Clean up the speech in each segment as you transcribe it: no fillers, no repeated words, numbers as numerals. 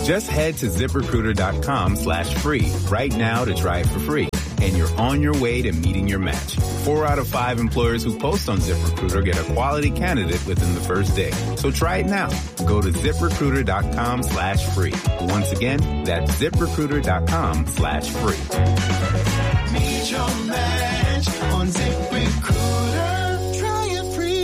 Just head to ZipRecruiter.com/free right now to try it for free. And you're on your way to meeting your match. 4 out of 5 employers who post on ZipRecruiter get a quality candidate within the first day. So try it now. Go to ZipRecruiter.com/free. Once again, that's ZipRecruiter.com/free. Meet your match on ZipRecruiter. Try it free.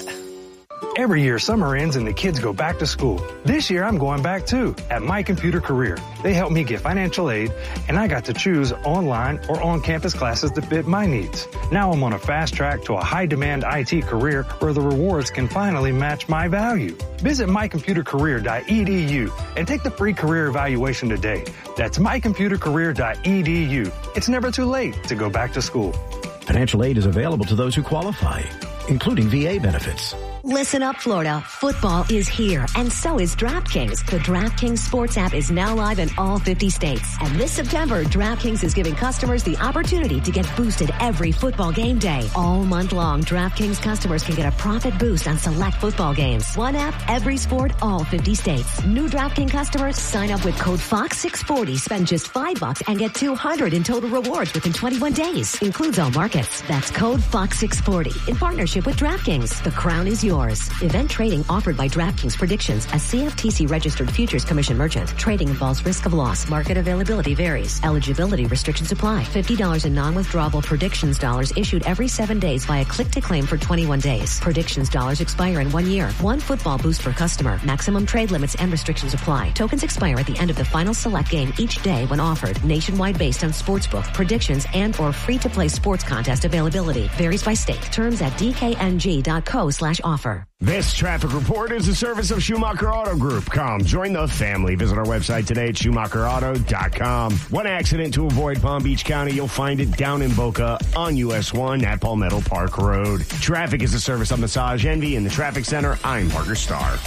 Every year, summer ends and the kids go back to school. This year, I'm going back too at My Computer Career. They helped me get financial aid, and I got to choose online or on-campus classes to fit my needs. Now I'm on a fast track to a high-demand IT career where the rewards can finally match my value. Visit mycomputercareer.edu and take the free career evaluation today. That's mycomputercareer.edu. It's never too late to go back to school. Financial aid is available to those who qualify, including VA benefits. Listen up, Florida. Football is here, and so is DraftKings. The DraftKings Sports app is now live in all 50 states. And this September, DraftKings is giving customers the opportunity to get boosted every football game day. All month long, DraftKings customers can get a profit boost on select football games. One app, every sport, all 50 states. New DraftKings customers sign up with code FOX640, spend just $5 and get $200 in total rewards within 21 days. Includes all markets. That's code FOX640 in partnership with DraftKings. The crown is yours. Event trading offered by DraftKings Predictions, a CFTC registered futures commission merchant. Trading involves risk of loss. Market availability varies. Eligibility restrictions apply. $50 in non-withdrawable Predictions dollars issued every 7 days via click to claim for 21 days. Predictions dollars expire in 1 year. One football boost per customer. Maximum trade limits and restrictions apply. Tokens expire at the end of the final select game each day when offered. Nationwide based on sportsbook, predictions, and or free-to-play sports contest availability. Varies by state. Terms at dkng.co/offer. This traffic report is a service of Schumacher Auto Group. Come, join the family. Visit our website today at SchumacherAuto.com. One accident to avoid Palm Beach County. You'll find it down in Boca on US 1 at Palmetto Park Road. Traffic is a service of Massage Envy in the Traffic Center. I'm Parker Starr.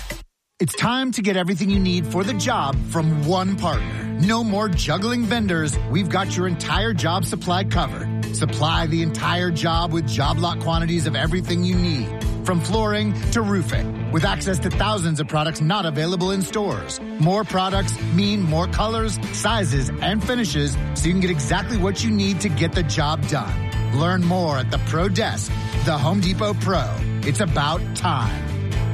It's time to get everything you need for the job from one partner. No more juggling vendors. We've got your entire job supply covered. Supply the entire job with job lot quantities of everything you need. From flooring to roofing, with access to thousands of products not available in stores. More products mean more colors, sizes, and finishes, so you can get exactly what you need to get the job done. Learn more at the Pro Desk, the Home Depot Pro. It's about time.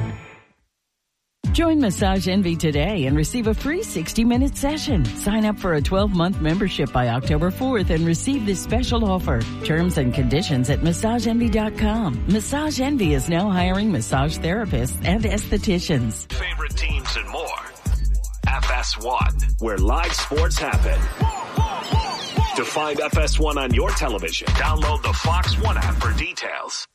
Join Massage Envy today and receive a free 60-minute session. Sign up for a 12-month membership by October 4th and receive this special offer. Terms and conditions at MassageEnvy.com. Massage Envy is now hiring massage therapists and estheticians. Favorite teams and more. FS1, where live sports happen. To find FS1 on your television, download the Fox One app for details.